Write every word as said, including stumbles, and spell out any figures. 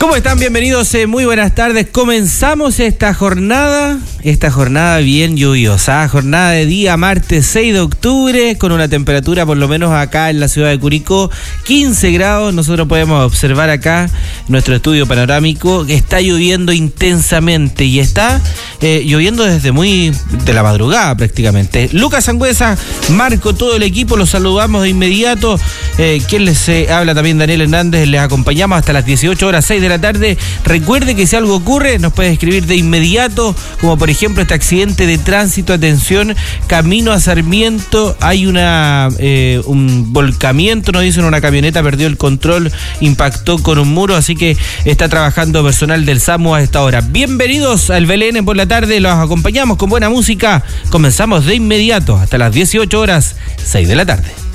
¿Cómo están? Bienvenidos, eh, muy buenas tardes. Comenzamos esta jornada, esta jornada bien lluviosa, jornada de día martes seis de octubre, con una temperatura por lo menos acá en la ciudad de Curicó, quince grados. Nosotros podemos observar acá nuestro estudio panorámico que está lloviendo intensamente y está eh, lloviendo desde muy de la madrugada prácticamente. Lucas Sangüesa, Marco, todo el equipo, los saludamos de inmediato. Eh, quien les eh, habla también, Daniel Hernández, les acompañamos hasta las dieciocho horas, seis de la tarde. Recuerde que si algo ocurre nos puede escribir de inmediato, como por ejemplo este accidente de tránsito. Atención, camino a Sarmiento hay una eh, un volcamiento, nos dicen, una camioneta perdió el control, impactó con un muro, así que está trabajando personal del SAMU a esta hora. Bienvenidos al B L N por la tarde, los acompañamos con buena música. Comenzamos de inmediato hasta las dieciocho horas, seis de la tarde.